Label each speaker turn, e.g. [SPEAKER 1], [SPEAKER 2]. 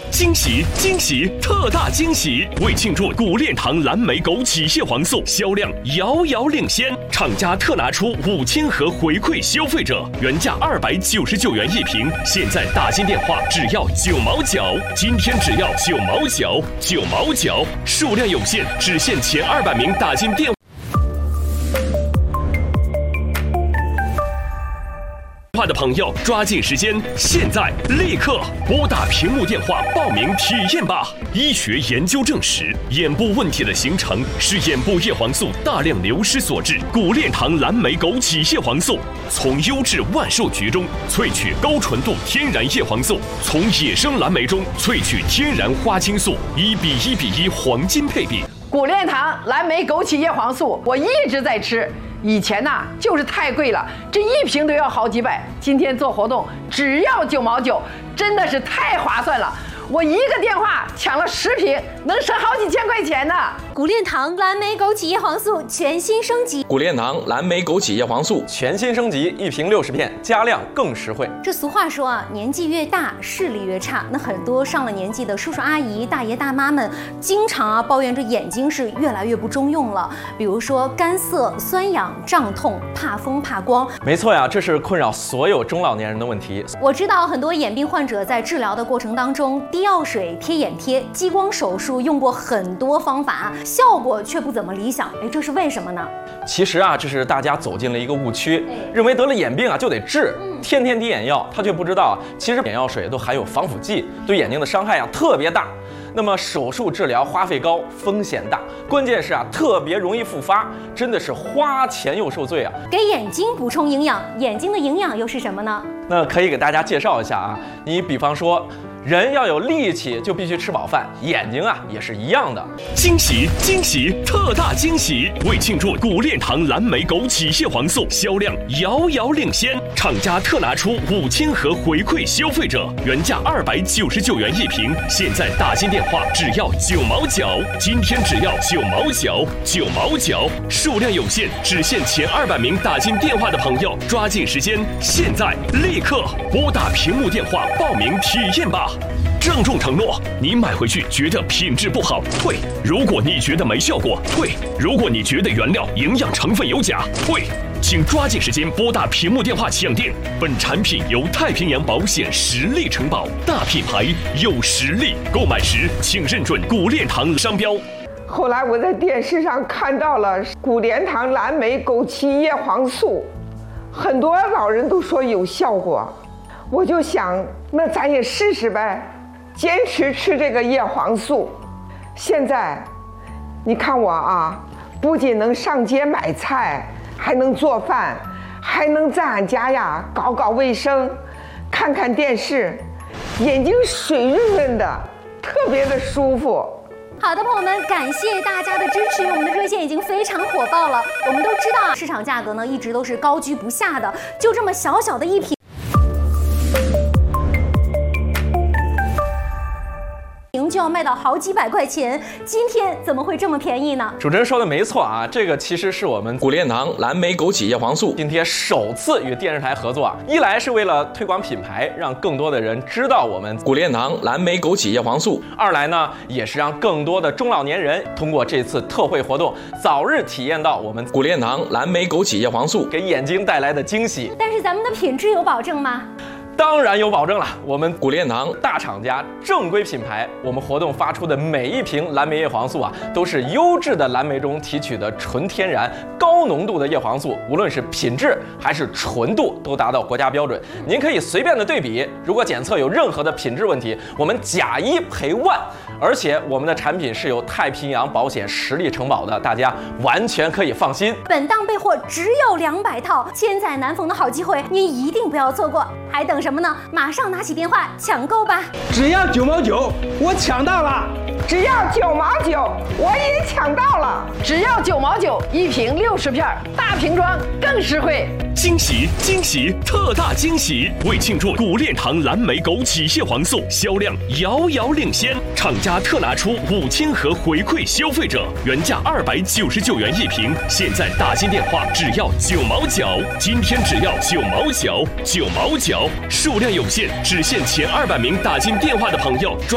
[SPEAKER 1] 惊喜惊喜特大惊喜！为庆祝古炼堂蓝莓枸杞叶黄素销量遥遥领先，厂家特拿出5000盒回馈消费者，原价299元一瓶，现在打进电话只要9毛角，今天只要9毛角，9毛角，数量有限，只限前200名打进电话的朋友，抓紧时间，现在立刻拨打屏幕电话报名体验吧！医学研究证实，眼部问题的形成是眼部叶黄素大量流失所致。古炼堂蓝莓枸杞叶黄素从优质万寿菊中萃取高纯度天然叶黄素，从野生蓝莓中萃取天然花青素，1比1比1黄金配比。
[SPEAKER 2] 古炼堂蓝莓枸杞叶黄素，我一直在吃。以前呢就是太贵了，这一瓶都要好几百，今天做活动只要9毛9，真的是太划算了。我一个电话抢了10瓶，能省好几千块钱呢。
[SPEAKER 3] 古炼堂蓝莓枸杞叶黄素全新升级，
[SPEAKER 4] 古炼堂蓝莓枸杞叶黄素
[SPEAKER 5] 全新升级，一瓶60片，加量更实惠。
[SPEAKER 3] 这俗话说啊，年纪越大视力越差。那很多上了年纪的叔叔阿姨、大爷大妈们，经常抱怨这眼睛是越来越不中用了，比如说干涩、酸痒、胀痛、怕风、怕光。
[SPEAKER 5] 没错呀，这是困扰所有中老年人的问题。
[SPEAKER 3] 我知道很多眼病患者在治疗的过程当中，滴药水、贴眼贴、激光手术用过很多方法，效果却不怎么理想。这是为什么呢？
[SPEAKER 5] 其实啊，这是大家走进了一个误区，认为得了眼病啊就得治，天天滴眼药，他却不知道其实眼药水都含有防腐剂，对眼睛的伤害啊特别大。那么手术治疗花费高，风险大，关键是啊特别容易复发，真的是花钱又受罪啊。
[SPEAKER 3] 给眼睛补充营养，眼睛的营养又是什么呢？
[SPEAKER 5] 那可以给大家介绍一下啊，你比方说，人要有力气就必须吃饱饭，眼睛啊也是一样的。
[SPEAKER 1] 惊喜惊喜特大惊喜！为庆祝古炼堂蓝莓枸杞叶黄素销量遥遥领先，厂家特拿出5000盒回馈消费者，原价299元一瓶，现在打进电话只要9毛角，今天只要9毛角，9毛角，数量有限，只限前200名打进电话的朋友，抓紧时间，现在立刻拨打屏幕电话报名体验吧！郑重承诺，你买回去觉得品质不好退，如果你觉得没效果退，如果你觉得原料营养成分有假退，请抓紧时间拨打屏幕电话抢订。本产品由太平洋保险实力承保，大品牌有实力，购买时请认准古炼堂商标。
[SPEAKER 6] 后来我在电视上看到了古炼堂蓝莓枸杞叶黄素，很多老人都说有效果，我就想那咱也试试呗，坚持吃这个叶黄素。现在你看我啊，不仅能上街买菜，还能做饭，还能在俺家呀搞搞卫生，看看电视，眼睛水润润的，特别的舒服。
[SPEAKER 3] 好的，朋友们，感谢大家的支持，我们的热线已经非常火爆了。我们都知道，市场价格呢一直都是高居不下的，就这么小小的一瓶就要卖到好几百块钱，今天怎么会这么便宜呢？
[SPEAKER 5] 主持人说的没错啊，这个其实是我们
[SPEAKER 4] 古炼堂蓝莓枸杞叶黄素
[SPEAKER 5] 今天首次与电视台合作，一来是为了推广品牌，让更多的人知道我们
[SPEAKER 4] 古炼堂蓝莓枸杞叶黄素；
[SPEAKER 5] 二来呢，也是让更多的中老年人通过这次特惠活动，早日体验到我们
[SPEAKER 4] 古炼堂蓝莓枸杞叶黄素
[SPEAKER 5] 给眼睛带来的惊喜。
[SPEAKER 3] 但是咱们的品质有保证吗？
[SPEAKER 5] 当然有保证了，我们
[SPEAKER 4] 古炼堂
[SPEAKER 5] 大厂家正规品牌，我们活动发出的每一瓶蓝莓叶黄素啊，都是优质的蓝莓中提取的纯天然高浓度的叶黄素，无论是品质还是纯度都达到国家标准。您可以随便的对比，如果检测有任何的品质问题，我们假1赔1万。而且我们的产品是由太平洋保险实力承保的，大家完全可以放心。
[SPEAKER 3] 本档备货只有200套，千载难逢的好机会，您一定不要错过。还等什么呢？马上拿起电话抢购吧！
[SPEAKER 7] 只要9毛9，我抢到了！
[SPEAKER 6] 只要9毛9，我也抢到了！
[SPEAKER 2] 只要9毛9，一瓶60片，大瓶装更实惠。
[SPEAKER 1] 惊喜惊喜特大惊喜！为庆祝古炼堂蓝莓枸杞叶黄素销量遥遥领先，厂家特拿出5000盒回馈消费者，原价299元一瓶，现在打进电话只要9毛角，今天只要9毛角，9毛角，数量有限，只限前200名打进电话的朋友。